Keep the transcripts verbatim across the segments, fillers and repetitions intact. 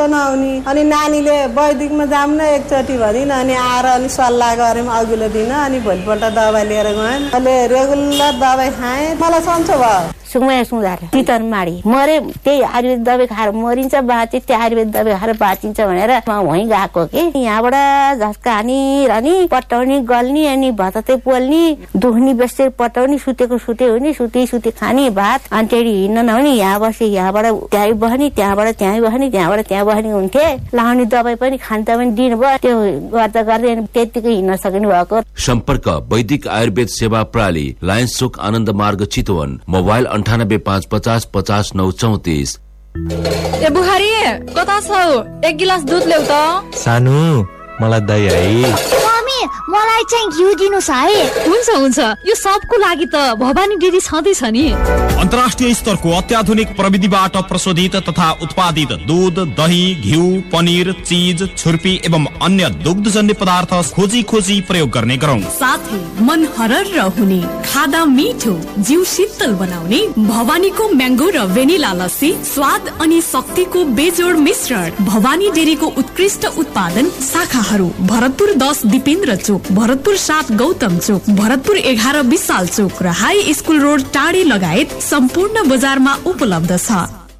नहुने अनि नानीले वैदिकमा जाम न एकचोटि भनिन अनि आएर अनि सल्लाह गऱ्यौँ अघिल्लो दिन अनि भोलिपल्ट दबाई लिएर गएँ अहिले रेगुलर दबाई खाएँ मलाई सन्चो भयो सुमया सुधार चितन माडी मरे त्यही आयुर्वेद दबाई खाएर मरिन्छ बाँचे त्यो आयुर्वेद दबाई खाएर बाँचिन्छ भनेर वहीँ गएको कि यहाँबाट झस्का हानी रनी पटाउने गल्ने अनि भतते पोल्ने दुख्ने बेस्टर पटाउने सुतेको सुते हुने सुते सुते खाने भात अनि त्यही हिँड्न नहुने यहाँ बसे यहाँबाट त्यहीँ बस्ने त्यहाँबाट त्यहीँ बस्ने त्यहाँबाट त्यहाँ बस्ने हुन्थे लाउने दबाई पनि खान्छ पनि दिनुभयो त्यो गर्दा गर्दै त्यतिकै हिँड्न सक्नु भएको। सम्पर्क वैदिक आयुर्वेद सेवा प्रणाली लायन्स चोक आनन्द मार्ग चितवन मोबाइल अन्ठानब्बे पाँच पचास पचास नौ चौतिस। ए बुहारी कता छौ एक गिलास दूध ल्याउ त। सानु मलाई दही है। मम्मी मलाई चाहिँ घिउ दिनुस् है। हुन्छ हुन्छ यो सबको लागि त भवानी डेरी छँदैछ नि। अन्तर्राष्ट्रिय स्तरको अत्याधुनिक प्रविधिबाट प्रशोधित तथा उत्पादित दूध दही घिउ पनिर चीज छुर्पी एवं अन्य दुग्धजन्य पदार्थ खोजी खोजी प्रयोग गर्ने गरौं। साथै मन हरर हुने खादा मिठो जिउ शीतल बनाउने भवानीको म्याङ्गो र भेनिला लस्सी स्वाद अनि शक्तिको बेजोड मिश्रण। भवानी डेरीको उत्कृष्ट उत्पादन शाखाहरू भरतपुर दस दिपेन्द्र चोक भरतपुर सात गौतम चोक भरतपुर एघार विशाल चोक र हाई स्कुल रोड टाढी लगायत सम्पूर्ण बजारमा उपलब्ध छ।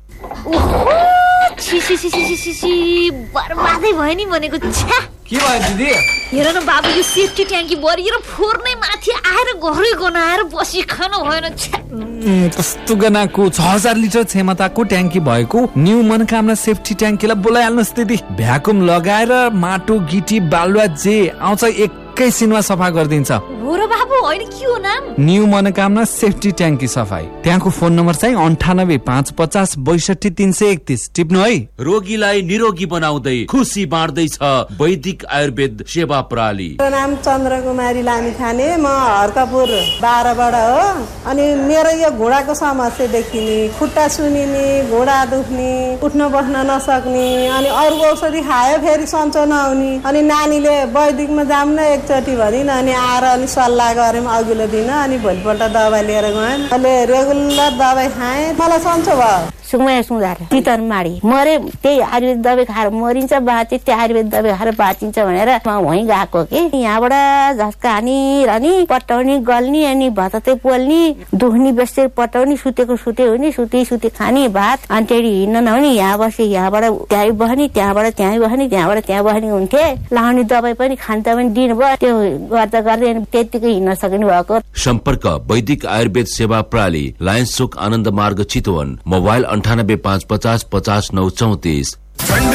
बर्बादै भयो नि भनेको छ्या। के भयो दिदी? हेर न बाबु यो सेफ्टी ट्याङ्की बरिएर फोर्नै माथि आएर घरै गनाएर बसी खानु भएन छ्या। कस्तो गनाको छ हजार लिटर क्षमताको ट्याङ्की भएको न्यू मनोकामना सेफ्टी ट्याङ्कीलाई बोलाइहाल्नुहोस् दिदी। भ्याकुम लगाएर माटो गिटी बालुवा जे आउँछ एकैछिनमा सफा गरिदिन्छ। हो र बाबु होइन के हो नाम? न्यू मनोकामना सेफ्टी ट्याङ्की सफाई। त्यहाँको फोन नम्बर चाहिँ अन्ठानब्बे पाँच पचास बैसठी तीन सय एकतिस टिप्नु है। रोगीलाई निरोगी बनाउँदै खुसी बाँड्दैछ वैदिक आयुर्वेद सेवा प्रणाली। नाम चन्द्र कुमारी लामिछाने म हर्कपुर बाह्रबाट हो अनि मेरो यो घुँडाको समस्या देखिने खुट्टा सुनिने घुँडा दुख्ने उठ्न बस्न नसक्ने अनि अरू औषधि खायो फेरि सन्चो नहुने अनि नानीले वैदिकमा जाम न एकचोटि भनिन अनि आएर अनि सल्लाह गऱ्यौँ अघिल्लो दिन अनि भोलिपल्ट दबाई लिएर गएँ अहिले रेगुलर दबाई खाएँ मलाई सन्चो भयो। सुमया सुधार चितन माडी मरे त्यही आयुर्वेद दबाई खाएर मरिन्छ बाँचे त्यो आयुर्वेद दबाई खाएर बाँचिन्छ भनेर वहीँ गएको कि यहाँबाट झस्का हानी रनी पटाउने गल्ने अनि भतते पोल्ने दुख्ने बेस्टर पटाउने सुतेको सुते हुने सुते सुते खाने भात अनि त्यही हिँड्न नहुने यहाँ बसे यहाँबाट त्यहीँ बस्ने त्यहाँबाट त्यहीँ बस्ने त्यहाँबाट त्यहाँ बस्ने हुन्थे लाउने दबाई पनि खान्छ पनि दिनुभयो त्यो गर्दा गर्दै त्यतिकै हिँड्न सक्नु भएको। सम्पर्क वैदिक आयुर्वेद सेवा प्रणाली लायन्स चोक आनन्द मार्ग चितवन मोबाइल अन्ठानब्बे पाँच पचास पचास नौ चौतिस।